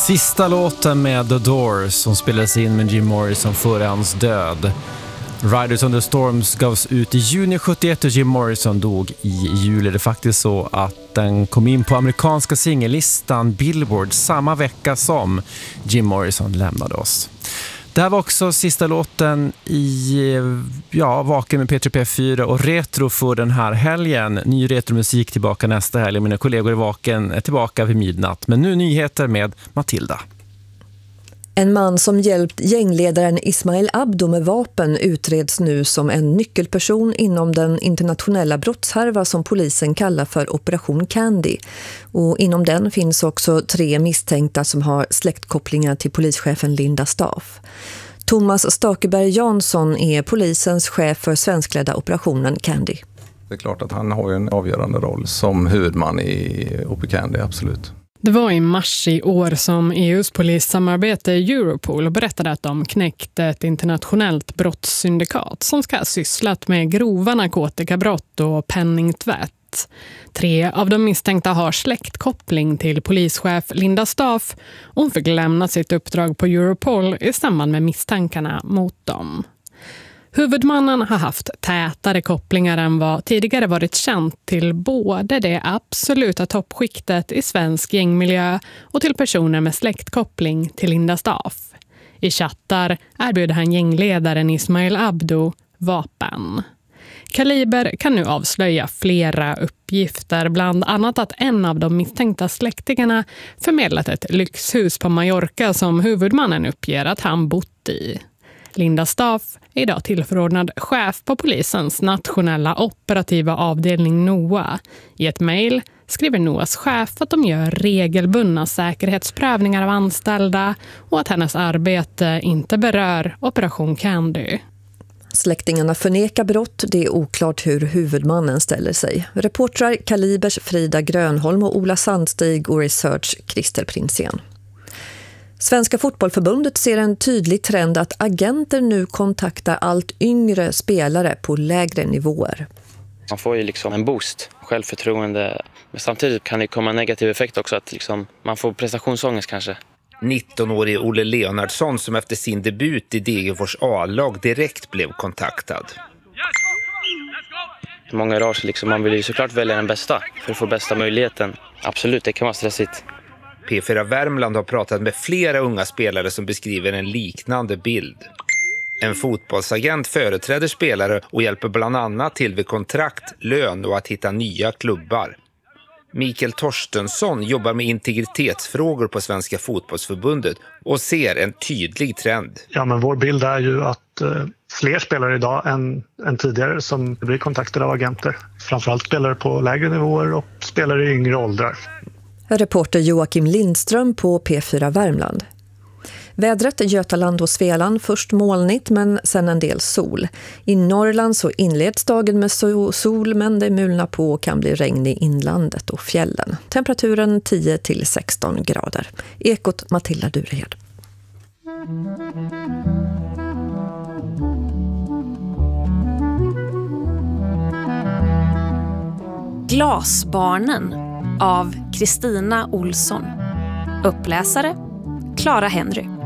Sista låten med The Doors som spelades in med Jim Morrison före hans död. Riders on the Storms gavs ut i juni 71 och Jim Morrison dog i juli. Det är faktiskt så att den kom in på amerikanska singellistan Billboard samma vecka som Jim Morrison lämnade oss. Det här var också sista låten i Vaken med P3P4 och Retro för den här helgen. Ny retromusik tillbaka nästa helg. Mina kollegor i Vaken är tillbaka vid midnatt. Men nu nyheter med Matilda. En man som hjälpt gängledaren Ismail Abdo med vapen utreds nu som en nyckelperson inom den internationella brottshärva som polisen kallar för Operation Candy. Och inom den finns också 3 misstänkta som har släktkopplingar till polischefen Linda Staff. Thomas Stakeberg Jansson är polisens chef för svenskledda operationen Candy. Det är klart att han har en avgörande roll som huvudman i Operation Candy, absolut. Det var i mars i år som EUs polissamarbete Europol berättade att de knäckte ett internationellt brottssyndikat som ska ha sysslat med grova narkotikabrott och penningtvätt. 3 av de misstänkta har släktkoppling till polischef Linda Staff. Hon fick lämna sitt uppdrag på Europol i samband med misstankarna mot dem. Huvudmannen har haft tätare kopplingar än vad tidigare varit känt till både det absoluta toppskiktet i svensk gängmiljö och till personer med släktkoppling till Linda Staff. I chattar erbjuder han gängledaren Ismail Abdo vapen. Kaliber kan nu avslöja flera uppgifter, bland annat att en av de misstänkta släktingarna förmedlat ett lyxhus på Mallorca som huvudmannen uppger att han bott i. Linda Staff är idag tillförordnad chef på polisens nationella operativa avdelning NOA. I ett mejl skriver NOAs chef att de gör regelbundna säkerhetsprövningar av anställda och att hennes arbete inte berör Operation Candy. Släktingarna förnekar brott, det är oklart hur huvudmannen ställer sig. Reportrar Kalibers Frida Grönholm och Ola Sandstig och Research Christer Prinsén. Svenska fotbollförbundet ser en tydlig trend att agenter nu kontaktar allt yngre spelare på lägre nivåer. Man får ju liksom en boost, självförtroende, men samtidigt kan det komma en negativ effekt också, att liksom man får prestationsångest kanske. 19-årig Olle Leonardsson som efter sin debut i Degerfors A-lag direkt blev kontaktad. Många rör sig liksom, man vill ju såklart välja den bästa för att få bästa möjligheten. Absolut, det kan vara stressigt. P4 Värmland har pratat med flera unga spelare som beskriver en liknande bild. En fotbollsagent företräder spelare och hjälper bland annat till vid kontrakt, lön och att hitta nya klubbar. Mikael Torstensson jobbar med integritetsfrågor på Svenska fotbollsförbundet och ser en tydlig trend. Ja, men vår bild är ju att fler spelare idag än tidigare som blir kontaktade av agenter. Framförallt spelare på lägre nivåer och spelare i yngre åldrar. Reporter Joakim Lindström på P4 Värmland. Vädret i Götaland och Svealand, först molnigt men sen en del sol. I Norrland så inleds dagen med sol men det mulnar på och kan bli regn i inlandet och fjällen. Temperaturen 10-16 grader. Ekot Matilda Durehed. Glasbarnen av Kristina Olsson. Uppläsare Clara Henry.